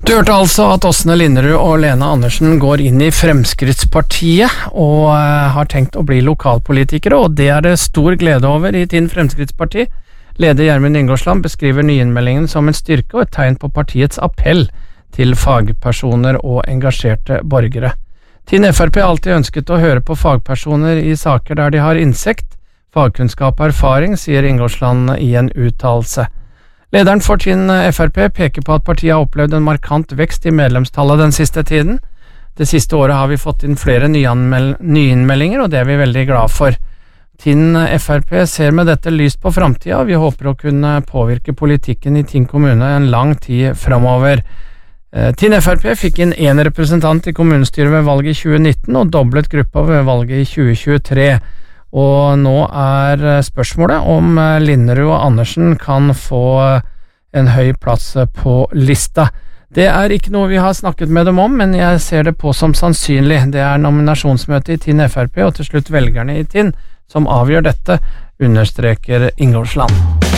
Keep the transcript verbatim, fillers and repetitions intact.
Du hørte altså at Åsne Linderud og Lene Andersen går inn i Fremskrittspartiet og har tenkt å bli lokalpolitikere, og det er det stor glede over i Tinn Fremskrittsparti. Leder Gjermund Ingoldsland beskriver nyinnmeldingen som en styrke og et tegn på partiets appell til fagpersoner og engasjerte borgere. Tinn F R P har alltid ønsket å høre på fagpersoner i saker der de har innsikt, fagkunnskap og erfaring, sier Ingoldsland i en uttalelse. Lederen for Tinn F R P peker på at partiet har opplevd en markant vekst i medlemstallet den siste tiden. Det siste året har vi fått inn flere nyinnmeldinger, og det er vi veldig glad for. Tinn F R P ser med dette lyst på fremtiden, og vi håper å kunne påvirke politikken i Tinn kommune en lang tid fremover. Tinn F R P fikk inn en representant i kommunestyret ved valget i tjue nitten, og doblet gruppa ved valget i tjue tjuetre. Og nå er spørsmålet om Linderud og Andersen kan få en høy plass på lista. Det er ikke noe vi har snakket med dem om, men jeg ser det på som sannsynlig. Det er nominasjonsmøte i Tinn F R P og til slutt velgerne i Tinn som avgjør dette, understreker Ingoldsland.